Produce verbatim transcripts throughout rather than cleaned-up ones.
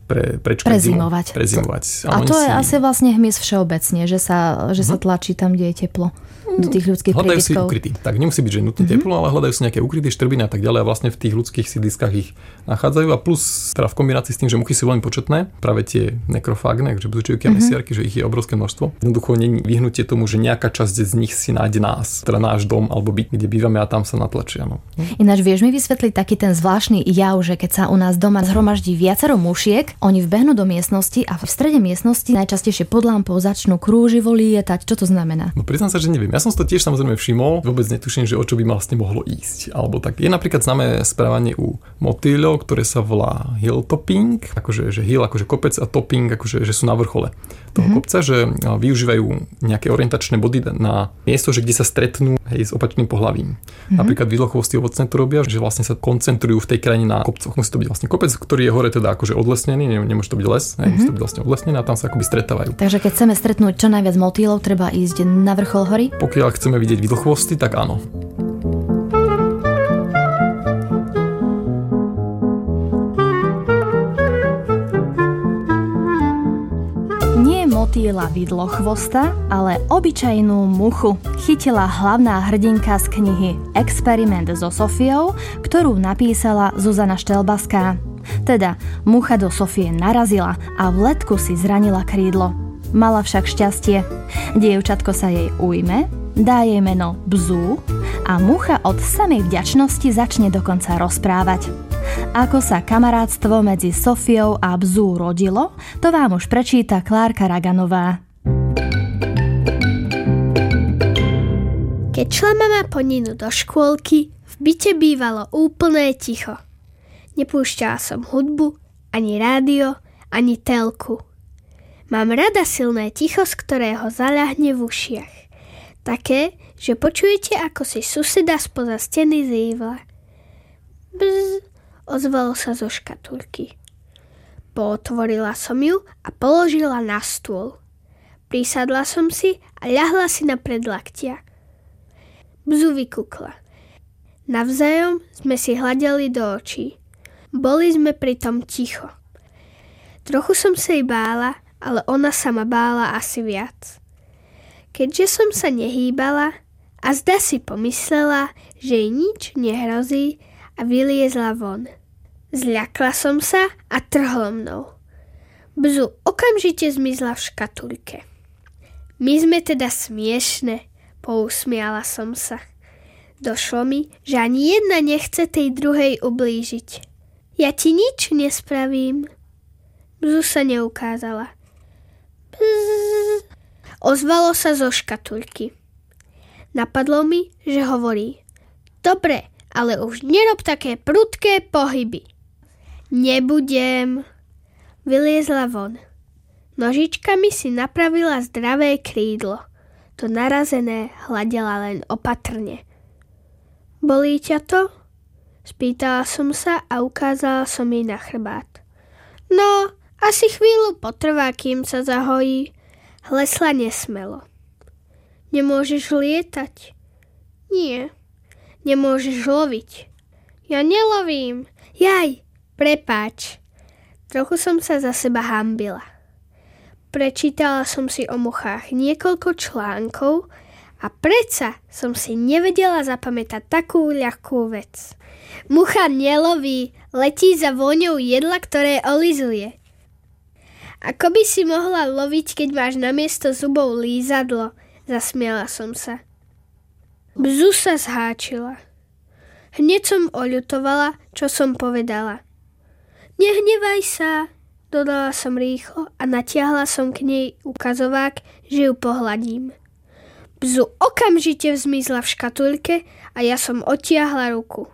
pre, prečkať prezimovať. Zimu, prezimovať. A, a to je si... asi vlastne hmyz všeobecne, že sa, že uh-huh. sa tlačí tam, kde je teplo. Do tých ľudských hľadajú príbytkov. si ukrytí. Tak nemusí byť, že nutne uh-huh. teplo, ale hľadajú si nejaké ukryté štrbiny a tak ďalej a vlastne v tých ľudských sídliskách ich nachádzajú a plus teda v kombinácii s tým, že muchy sú veľmi početné, práve tie nekrofágne, že bzučujúky a mesiarky, uh-huh. že ich je obrovské množstvo. Jednoducho nie je vyhnutie tomu, že nejaká časť z nich si nájde nás, teda náš dom alebo byt, kde bývame a tam sa natlačia. No. Ináč vieš mi vysvetliť taký ten zvláštny jav, že keď sa u nás doma zhromaždí viacero mušiek, oni vbehnú do miestnosti a v strede miestnosti najčastejšie pod lampou začnú krúživo lietať. Čo to znamená? No priznám sa, že neviem. Ja som to tiež samozrejme všimol, vôbec netuším, že o čo by vlastne mohlo ísť. Alebo tak. Je napríklad známe správanie u motýľov, ktoré sa volá hilltopping, akože že hill akože kopec a topping akože že sú na vrchole toho mm-hmm. kopca, že využívajú nejaké orientačné body na miesto, že kde sa stretnú hej, s opačným pohlavím. Mm-hmm. Napríklad výdlochvostí ovocné to robia, že vlastne sa koncentrujú v tej krajine na kopcoch. Musí to byť vlastne kopec, ktorý je hore teda akože odlesnený, nemôže to byť les, hej, mm-hmm. musí to byť vlastne odlesnené a tam sa akoby stretávajú. Takže keď chceme stretnúť čo najviac motýlov, treba ísť na vrchol hory? Pokiaľ chceme vidieť výdlochvosty, tak áno. Motýla vidlochvosta, ale obyčajnú muchu chytila hlavná hrdinka z knihy Experiment so Sofiou, ktorú napísala Zuzana Štelbaská. Teda mucha do Sofie narazila a v letku si zranila krídlo. Mala však šťastie. Dievčatko sa jej ujme, dá jej meno Bzú a mucha od samej vďačnosti začne dokonca rozprávať. Ako sa kamarátstvo medzi Sofiou a Bzú rodilo, to vám už prečíta Klárka Raganová. Keď šla mama po Ninu do škôlky, v byte bývalo úplné ticho. Nepúšťala som hudbu, ani rádio, ani telku. Mám rada silné ticho, z ktorého zaľahne v ušiach. Také, že počujete, ako si suseda spoza steny zývla. Bzz, ozvalo sa zo škatulky. Pootvorila som ju a položila na stôl. Prisadla som si a ľahla si na predlaktia. Bzu vykukla. Navzájom sme si hľadeli do očí. Boli sme pritom ticho. Trochu som sa jej bála, ale ona sa ma bála asi viac. Keďže som sa nehýbala a zda si pomyslela, že jej nič nehrozí a vyliezla von. Zľakla som sa a trhlo mnou. Bzu okamžite zmizla v škatulke. My sme teda smiešne, pousmiala som sa. Došlo mi, že ani jedna nechce tej druhej ublížiť. Ja ti nič nespravím. Bzu sa neukázala. Bzz. Ozvalo sa zo škatulky. Napadlo mi, že hovorí: Dobre, ale už nerob také prudké pohyby. Nebudem. Vyliezla von. Nožičkami si napravila zdravé krídlo. To narazené hľadela len opatrne. Bolí ťa to? Spýtala som sa a ukázala som jej na chrbát. No, asi chvíľu potrvá, kým sa zahojí. Hlesla nesmelo. Nemôžeš lietať? Nie. Nemôžeš loviť? Ja nelovím. Jaj, prepáč. Trochu som sa za seba hanbila. Prečítala som si o muchách niekoľko článkov a predsa som si nevedela zapamätať takú ľahkú vec. Mucha neloví, letí za vôňou jedla, ktoré olizuje. Ako by si mohla loviť, keď máš namiesto zubov lízadlo? Zasmiala som sa. Bzu sa zháčila. Hneď som oľutovala, čo som povedala. Nehnevaj sa, dodala som rýchlo a natiahla som k nej ukazovák, že ju pohľadím. Bzu okamžite vzmizla v škatulke a ja som odtiahla ruku.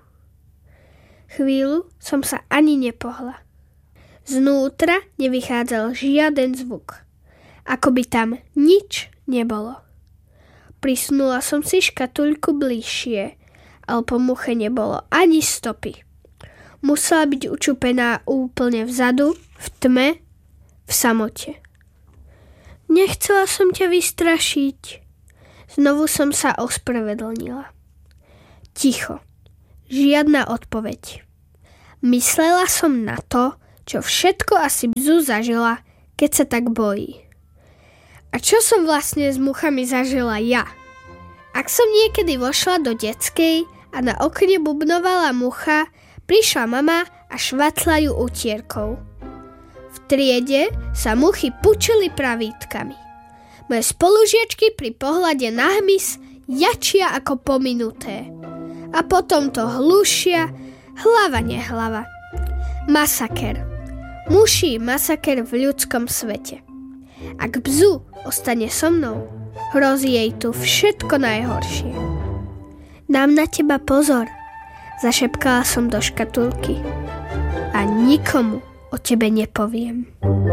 Chvíľu som sa ani nepohla. Znútra nevychádzal žiaden zvuk. Ako by tam nič nebolo. Prisunula som si škatuľku bližšie, ale po muche nebolo ani stopy. Musela byť učupená úplne vzadu, v tme, v samote. Nechcela som ťa vystrašiť. Znovu som sa ospravedlnila. Ticho. Žiadna odpoveď. Myslela som na to, čo všetko asi Bzu zažila, keď sa tak bojí. A čo som vlastne s muchami zažila ja? Ak som niekedy vošla do detskej a na okne bubnovala mucha, prišla mama a švatla ju utierkou. V triede sa muchy pučili pravítkami. Moje spolužiačky pri pohľade na hmyz jačia ako pominuté. A potom to hlušia, hlava nehlava. Masaker. Muší masaker v ľudskom svete. Ak Bzu ostane so mnou, hrozí jej tu všetko najhoršie. Dám na teba pozor, zašepkala som do škatulky. A nikomu o tebe nepoviem.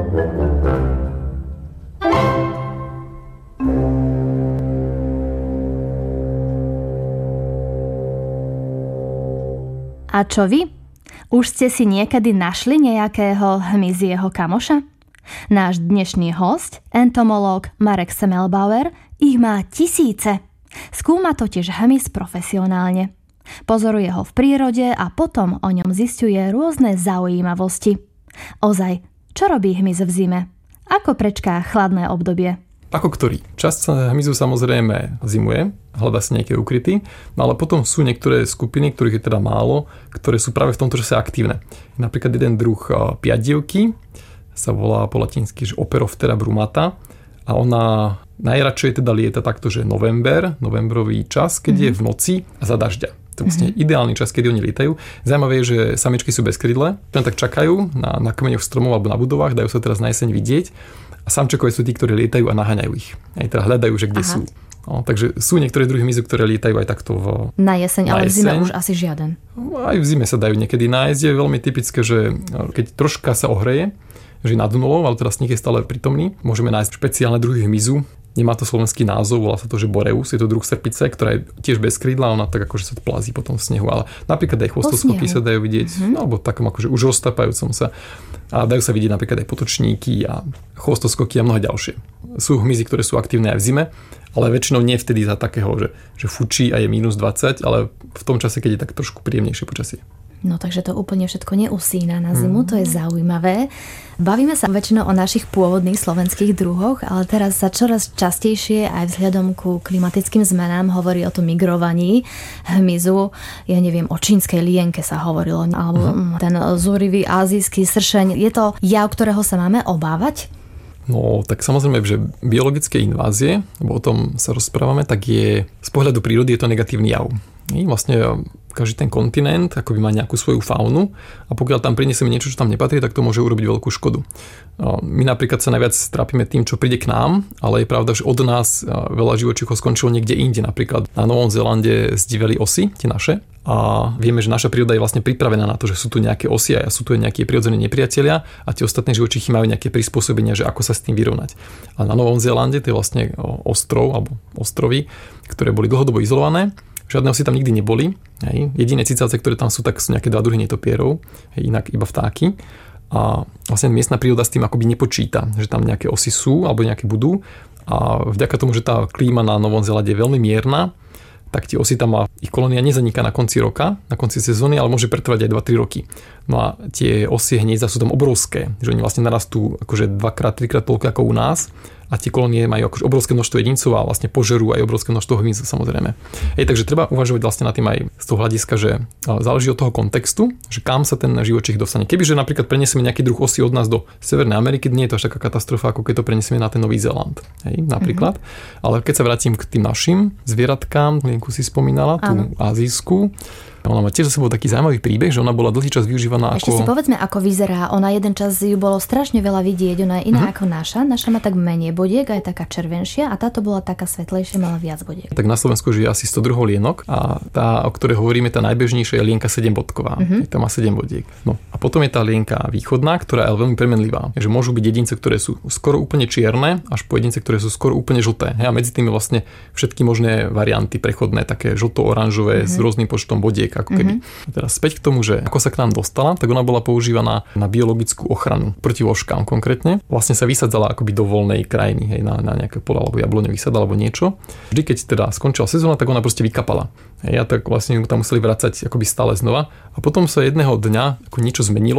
A čo vy? Už ste si niekedy našli nejakého hmyzieho kamoša? Náš dnešný hosť, entomológ Marek Semmelbauer, ich má tisíce. Skúma totiž hmyz profesionálne. Pozoruje ho v prírode a potom o ňom zisťuje rôzne zaujímavosti. Ozaj, čo robí hmyz v zime? Ako prečká chladné obdobie? Ako ktorý? Časť hmyzu samozrejme zimuje, hľadá si nejaké ukryty, no ale potom sú niektoré skupiny, ktorých je teda málo, ktoré sú práve v tomto čase aktívne. Napríklad jeden druh piatdievky sa volá po latinsky, že Operophthera brumata a ona najradšej teda lieta takto, že november, novembrový čas, keď mm-hmm. je v noci a za dažďa. To je vlastne mm-hmm. ideálny čas, kedy oni lietajú. Zaujímavé je, že samičky sú bez krydle, len tak čakajú na, na kmeňoch stromov alebo na budovách, dajú sa teraz na jeseň vidieť a samčekové sú tí, ktorí lietajú a naháňajú ich. Aj teda hľadajú, že kde Aha. sú. No, takže sú niektoré druhy hmyzu, ktoré lietajú aj takto v, na jeseň, na ale jeseň. V zime už asi žiaden. Aj v zime sa dajú niekedy nájsť. Je veľmi typické, že keď troška sa ohreje, že nad nulou, ale teda sníh je stále prítomný, môžeme nájsť špeciálne druhy hmyzu. Nemá to slovenský názov, volá sa to, že boreus, je to druh srpice, ktorá je tiež bez krídla, ona tak akože sa plazí potom v snehu, ale napríklad aj chvostoskopy sa dajú vidieť, mm-hmm. alebo takom akože už roztápajúcom sa. A dajú sa vidieť napríklad aj potočníky a chvostoskoky a mnohé ďalšie. Sú hmyzy, ktoré sú aktívne aj v zime, ale väčšinou nie vtedy za takého, že, že fučí a je mínus dvadsať, ale v tom čase, keď je tak trošku príjemnejšie počasie. No takže to úplne všetko neusína na zimu, to je zaujímavé. Bavíme sa väčšinou o našich pôvodných slovenských druhoch, ale teraz sa čoraz častejšie aj vzhľadom ku klimatickým zmenám hovorí o tom migrovaní hmyzu. Ja neviem, o čínskej lienke sa hovorilo, alebo uh-huh. ten zúrivý azijský sršeň. Je to jav, ktorého sa máme obávať? No, tak samozrejme, že biologické invázie, lebo o tom sa rozprávame, tak je z pohľadu prírody je to negatívny jav. Vlastne každý ten kontinent akoby má nejakú svoju faunu a pokiaľ tam prinesieme niečo, čo tam nepatrí, tak to môže urobiť veľkú škodu. My napríklad sa najviac trápime tým, čo príde k nám, ale je pravda, že od nás veľa živočíchov skončilo niekde inde. Napríklad na Novom Zélande zdiveli osy, tie naše, a vieme, že naša príroda je vlastne pripravená na to, že sú tu nejaké osy a sú tu nejaké prirodzené nepriatelia a tie ostatné živočichy majú nejaké prispôsobenia, že ako sa s tým vyrovnať. A na Novom Zélande to je vlastne ostrov alebo ostrovy, ktoré boli dlhodobo izolované. Žiadne osy tam nikdy neboli. Hej. Jediné cicavce, ktoré tam sú, tak sú nejaké dva druhy netopierov, hej, inak iba vtáky. A vlastne miestna príroda s tým akoby nepočíta, že tam nejaké osy sú alebo nejaké budú. A vďaka tomu, že tá klíma na Novom Zélande je veľmi mierna, tak tie osy tam má, ich kolónia nezaniká na konci roka, na konci sezóny, ale môže pretrvať aj dva tri roky. No a tie osy hniezda sú tam obrovské, že oni vlastne narastú akože dvakrát, trikrát toľko ako u nás a tie kolónie majú akože obrovské množstvo jedincov a vlastne požerú aj obrovské množstvo hmyzu samozrejme. Ej, takže treba uvažovať vlastne nad tým aj z toho hľadiska, že záleží od toho kontextu, že kam sa ten živočích dostane. Kebyže napríklad preniesieme nejaký druh osy od nás do Severnej Ameriky, nie je to až taká katastrofa, ako keď to preniesieme na ten Nový Zéland. Hej, napríklad. Mm-hmm. Ale keď sa vrátim k tým našim zvieratkám, Lienku si spomínala, tú azijskú. Ona má tiež za sebou taký zaujímavý príbeh, že ona bola dlhý čas využívaná Ešte ako... Ešte si povedzme, ako vyzerá. Ona jeden čas ju bolo strašne veľa vidieť. Ona je iná uh-huh. ako naša. Naša má tak menej bodiek a je taká červenšia a táto bola taká svetlejšia, mala viac bodiek. Tak na Slovensku žije asi sto druhov lienok a tá, o ktorej hovoríme, tá najbežnejšia je lienka sedembodková. Uh-huh. Tá má sedem bodiek. No a potom je tá lienka východná, ktorá je veľmi premenlivá. Takže môžu byť jedince, ktoré sú skoro úplne čierne, až po jedince, ktoré sú skoro úplne žlté. A medzi tými vlastne všetky možné varianty prechodné, také žlto-oranžové uh-huh. s rôznym počtom bodiek, ako keby. Uh-huh. Teraz späť k tomu, že ako sa k nám dostala, tak ona bola používaná na biologickú ochranu proti vožkám konkrétne. Vlastne sa vysadzala akoby do voľnej krajiny, hej, na, na nejaké pola alebo jabloňový vysad alebo niečo. Vždy, keď teda skončila sezóna, tak ona proste vykapala. Hej, a tak vlastne ju tam museli vracať akoby stále znova. A potom sa jedného dňa ako niečo zmenilo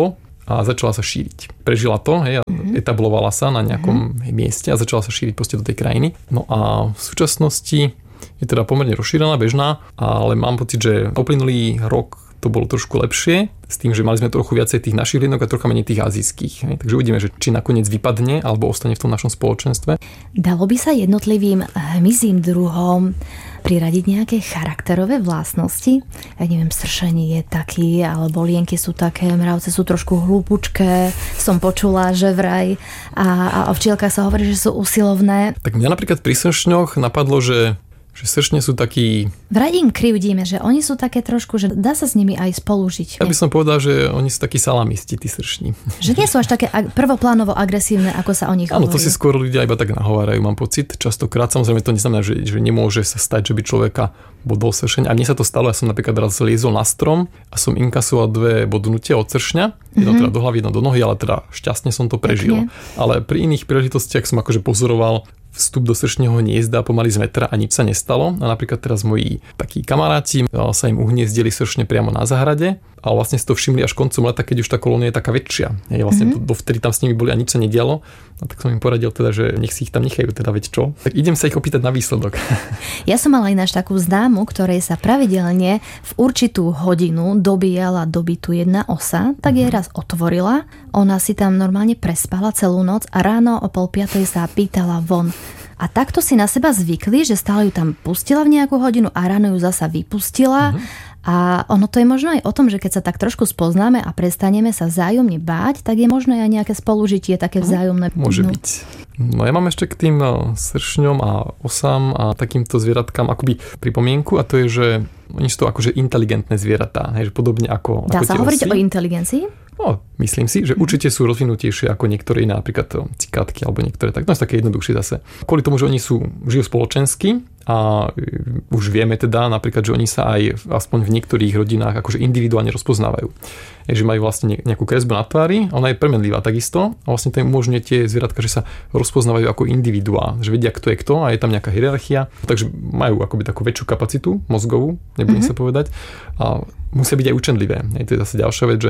a začala sa šíriť. Prežila to, hej, a mm-hmm. etablovala sa na nejakom mm-hmm. mieste a začala sa šíriť proste do tej krajiny. No a v súčasnosti je teda pomerne rozšírená, bežná, ale mám pocit, že uplynulý rok to bolo trošku lepšie, s tým, že mali sme trochu viacej tých našich hlienok a trocha menej tých azijských. Hej. Takže uvidíme, že či nakoniec vypadne alebo ostane v tom našom spoločenstve. Dalo by sa jednotlivým hmyzím druhom priradiť nejaké charakterové vlastnosti? Ja neviem, sršenie je taký, alebo lienky sú také, mravce sú trošku hlúpučké, som počula, že vraj, a, a o včielkach sa hovorí, že sú usilovné. Tak mňa napríklad pri sršňoch napadlo, že že sršne sú takí... Vraj im krivdíme, že oni sú také trošku, že dá sa s nimi aj spolužiť. Ja by som povedal, že oni sú takí salamisti, tí sršni. Že nie sú až také prvoplánovo agresívne, ako sa o nich hovorí. Áno, to si skôr ľudia iba tak nahovárajú, mám pocit. Častokrát, samozrejme, to neznamená, že, že nemôže sa stať, že by človeka bodol sršeň. A mne sa to stalo, ja som napríklad raz liezol na strom a som inkasoval dve bodnutia od sršňa. Jedno mm-hmm. teda do hlavy, jedno do nohy, ale teda šťastne som to prežil. Pekne. Ale pri iných príležitostiach som akože pozoroval vstup do sršného hniezda pomaly z metra a nič sa nestalo. A napríklad teraz moji takí kamaráti sa im uhniezdili sršne priamo na záhrade, ale vlastne si to všimli až koncom leta, keď už tá kolónia je taká väčšia. Je vlastne mm-hmm. dovtedy tam s nimi boli a nič sa nedialo. A tak som im poradil teda, že nech si ich tam nechajú, teda veď čo. Tak idem sa ich opýtať na výsledok. Ja som mala ináč takú známu, ktorej sa pravidelne v určitú hodinu dobíjala dobytu jedna osa, tak jej raz otvorila. Ona si tam normálne prespala celú noc a ráno o pol piatej sa pýtala von. A takto si na seba zvykli, že stále ju tam pustila v nejakú hodinu a ráno ju zasa vypustila. Mm-hmm. A ono to je možno aj o tom, že keď sa tak trošku spoznáme a prestaneme sa vzájomne báť, tak je možno aj nejaké spolužitie, také vzájomné. Môže byť. No ja mám ešte k tým sršňom a osám a takýmto zvieratkám akoby pripomienku, a to je, že oni sú to akože inteligentné zvieratá, hej, že podobne ako... Dá ako sa hovoriť o inteligencii? No, myslím si, že určite sú rozvinutejšie ako niektoré iné, napríklad cikátky alebo niektoré, tak to je také jednoduchšie zase. Kvôli tomu, že oni sú, žijú spoločensky a už vieme teda napríklad, že oni sa aj aspoň v niektorých rodinách akože individuálne rozpoznávajú. Je, že majú vlastne nejakú kresbu na tvári, ona je premenlivá takisto a vlastne to im umožňuje tie zvieratka, že sa rozpoznávajú ako individuá, že vedia, kto je kto a je tam nejaká hierarchia, takže majú akoby takú väčšiu kapacitu mozgovú, nebudem mm-hmm. sa povedať, a musia byť aj učenlivé. Je, to je zase ďalšia vec, že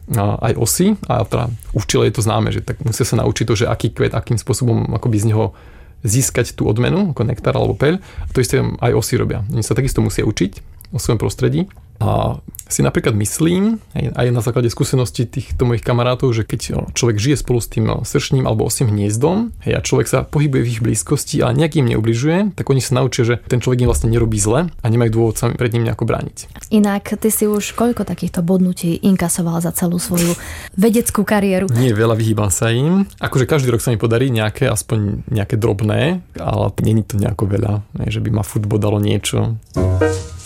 aj osy, a teda u včiel je to známe, že tak musia sa naučiť to, že aký kvet, akým spôsobom akoby z neho získať tú odmenu, ako nektár alebo peľ. A to isté aj osy robia. Oni sa takisto musia učiť o svojom prostredí. A si napríklad myslím, aj na základe skúsenosti týchto mojich kamarátov, že keď človek žije spolu s tým sršním alebo osím hniezdom, hej, a človek sa pohybuje v ich blízkosti a nejak im neubližuje, tak oni sa naučia, že ten človek im vlastne nerobí zle a nemajú dôvod sa pred ním nejako brániť. Inak ty si už koľko takýchto bodnutí inkasoval za celú svoju vedeckú kariéru? Nie veľa, vyhýbam sa im. Akože každý rok sa mi podarí nejaké, aspoň nejaké drobné, ale nie je to nejako veľa, že by ma furt bodalo niečo.